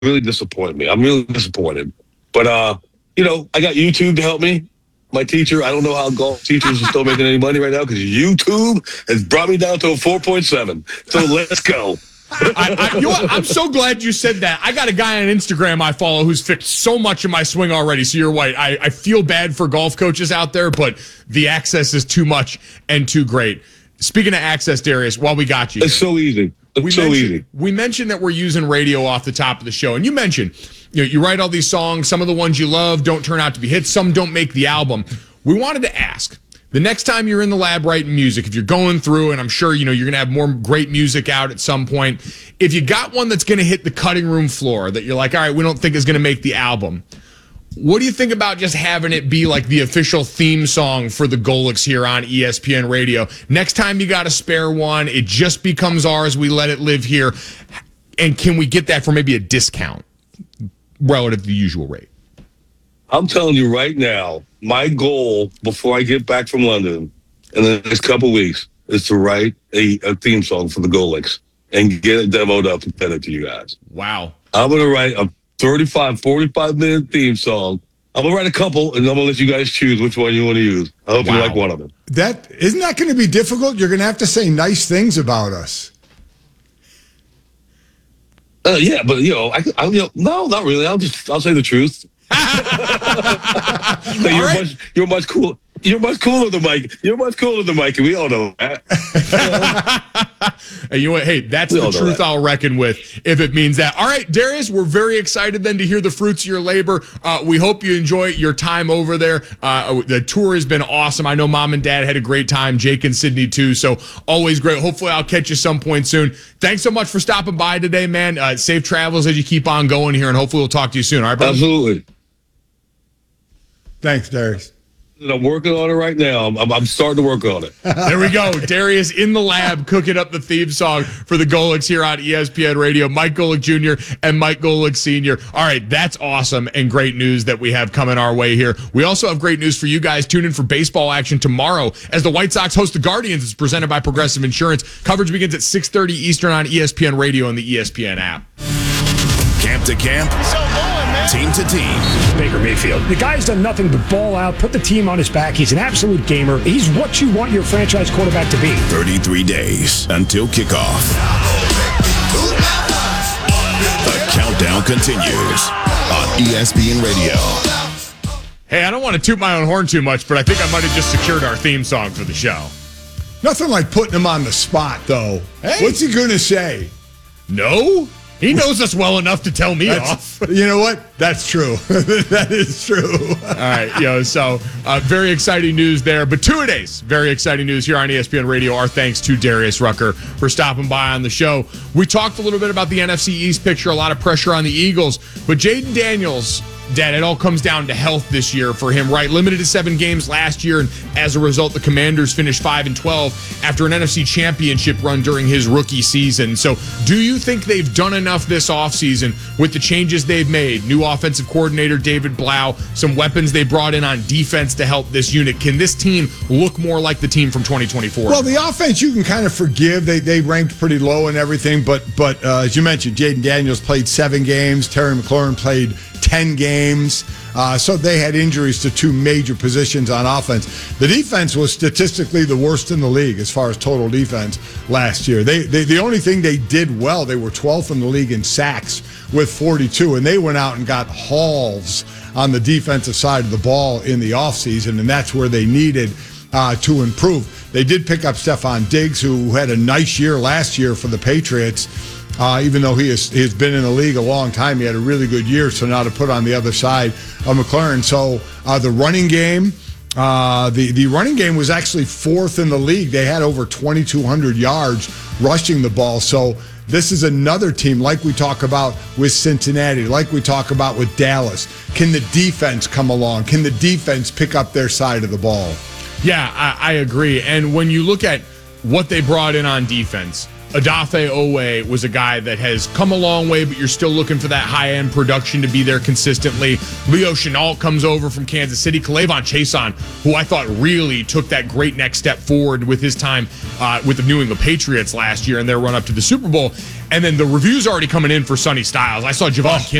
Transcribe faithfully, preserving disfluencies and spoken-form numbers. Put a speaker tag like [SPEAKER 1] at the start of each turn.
[SPEAKER 1] really disappointed me. I'm really disappointed. But, uh, you know, I got YouTube to help me. My teacher, I don't know how golf teachers are still making any money right now because YouTube has brought me down to a four point seven. So let's go.
[SPEAKER 2] I, I, you know what? I'm so glad you said that. I got a guy on Instagram I follow who's fixed so much of my swing already. So you're right. I, I feel bad for golf coaches out there, but the access is too much and too great. Speaking of access, Darius, while we got you,
[SPEAKER 1] it's so easy. It's
[SPEAKER 2] we
[SPEAKER 1] so easy.
[SPEAKER 2] We mentioned that we're using radio off the top of the show, and you mentioned you know you write all these songs. Some of the ones you love don't turn out to be hits. Some don't make the album. We wanted to ask. The next time you're in the lab writing music, if you're going through, and I'm sure you know you're going to have more great music out at some point, if you got one that's going to hit the cutting room floor that you're like, all right, we don't think is going to make the album, what do you think about just having it be like the official theme song for the Golics here on E S P N Radio? Next time you got a spare one, it just becomes ours. We let it live here. And can we get that for maybe a discount relative to the usual rate?
[SPEAKER 1] I'm telling you right now, my goal before I get back from London in the next couple of weeks is to write a, a theme song for the Golics and get it demoed up and send it to you guys.
[SPEAKER 2] Wow.
[SPEAKER 1] I'm going to write a thirty-five, forty-five minute theme song. I'm going to write a couple, and I'm going to let you guys choose which one you want to use. I hope wow. you like one of them.
[SPEAKER 3] That, isn't that going to be difficult? You're going to have to say nice things about us.
[SPEAKER 1] Uh, yeah, but, you know, I, I, you know, no, not really. I'll just, I'll say the truth. So you're, right. much, you're much cool. You're much cooler than Mike. You're much cooler than Mike, and we all know that.
[SPEAKER 2] Hey, you know what? Hey, that's we the truth that. I'll reckon with if it means that. All right, Darius, we're very excited then to hear the fruits of your labor. Uh, we hope you enjoy your time over there. Uh, the tour has been awesome. I know Mom and Dad had a great time, Jake and Sydney too, so always great. Hopefully I'll catch you some point soon. Thanks so much for stopping by today, man. Uh, safe travels as you keep on going here, and hopefully we'll talk to you soon. All right, brother?
[SPEAKER 1] Absolutely.
[SPEAKER 3] Thanks, Darius.
[SPEAKER 1] I'm working on it right now. I'm, I'm starting to work on it.
[SPEAKER 2] There we go. Darius in the lab cooking up the theme song for the Golics here on E S P N Radio. Mike Golic Junior and Mike Golic Senior All right, that's awesome and great news that we have coming our way here. We also have great news for you guys. Tune in for baseball action tomorrow as the White Sox host the Guardians. It's presented by Progressive Insurance. Coverage begins at six thirty Eastern on E S P N Radio and the E S P N app.
[SPEAKER 4] Camp to camp. Team to team.
[SPEAKER 5] Baker Mayfield. The guy's done nothing but ball out, put the team on his back. He's an absolute gamer. He's what you want your franchise quarterback to be.
[SPEAKER 4] thirty-three days until kickoff. The countdown continues on E S P N Radio.
[SPEAKER 2] Hey, I don't want to toot my own horn too much, but I think I might have just secured our theme song for the show.
[SPEAKER 3] Nothing like putting him on the spot, though. Hey. What's he going to say?
[SPEAKER 2] No? He knows us well enough to tell me
[SPEAKER 3] That's,
[SPEAKER 2] off.
[SPEAKER 3] You know what? That's true. That is true.
[SPEAKER 2] All right, you know, so uh, very exciting news there. But two-a-days, very exciting news here on E S P N Radio. Our thanks to Darius Rucker for stopping by on the show. We talked a little bit about the N F C East picture, a lot of pressure on the Eagles. But Jaden Daniels, Dad, it all comes down to health this year for him, right? Limited to seven games last year, and as a result, the Commanders finished five and twelve after an N F C championship run during his rookie season. So do you think they've done enough this offseason with the changes they've made? New offensive coordinator David Blau, some weapons they brought in on defense to help this unit. Can this team look more like the team from twenty twenty-four?
[SPEAKER 3] Well, the offense you can kind of forgive. They they ranked pretty low and everything, but but uh, as you mentioned, Jaden Daniels played seven games. Terry McLaurin played ten games. Uh, so they had injuries to two major positions on offense. The defense was statistically the worst in the league as far as total defense last year. They, they the only thing they did well, they were twelfth in the league in sacks with forty-two, and they went out and got hauls on the defensive side of the ball in the offseason, and that's where they needed uh, to improve. They did pick up Stephon Diggs, who had a nice year last year for the Patriots. Uh, even though he has, he has been in the league a long time, he had a really good year. So now to put on the other side of McLaurin. So uh, the running game, uh, the, the running game was actually fourth in the league. They had over twenty-two hundred yards rushing the ball. So this is another team like we talk about with Cincinnati, like we talk about with Dallas. Can the defense come along? Can the defense pick up their side of the ball?
[SPEAKER 2] Yeah, I, I agree. And when you look at what they brought in on defense, Odafe Owe was a guy that has come a long way, but you're still looking for that high-end production to be there consistently. Leo Shenault comes over from Kansas City. K'Lavon Chaisson, who I thought really took that great next step forward with his time uh, with the New England Patriots last year and their run up to the Super Bowl. And then the review's already coming in for Sonny Styles. I saw Javon
[SPEAKER 3] Oh.